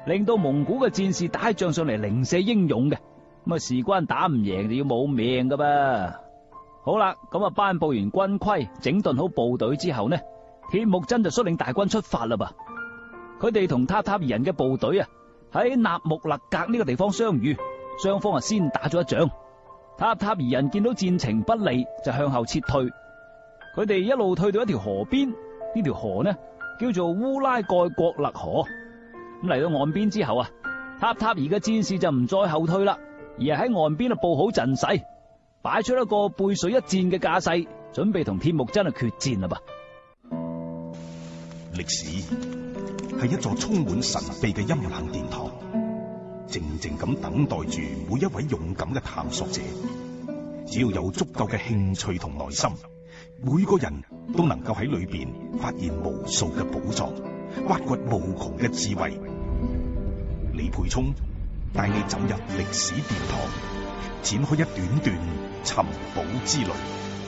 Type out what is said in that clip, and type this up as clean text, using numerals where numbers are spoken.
令到蒙古嘅戰士打起仗上嚟零舍英勇嘅。咁啊，事關打唔贏就要冇命噶噃。好啦，咁啊頒布完軍規，整頓好部隊之後呢，鐵木真就率領大軍出發啦噃。佢哋同塔塔爾人嘅部隊啊喺納木勒格呢個地方相遇，雙方啊先打咗一仗。塔塔爾人見到戰情不利，就向後撤退。佢哋一路退到一條河邊，呢條河呢叫做烏拉蓋國勒河。咁嚟到岸邊之後啊，塔塔爾嘅戰士就唔再後退啦，而係喺岸邊啊布好陣勢，擺出一個背水一戰嘅架勢，準備同鐵木真啊決戰啦噃。 歷史係一座充滿神秘嘅陰冷殿堂，靜靜咁等待住每一位勇敢嘅探索者。只要有足夠嘅興趣同耐心，每個人都能夠喺裏邊發現無數嘅寶藏，挖掘無窮嘅智慧。李沛聰帶你走入歷史殿堂，展開一段段尋寶之旅。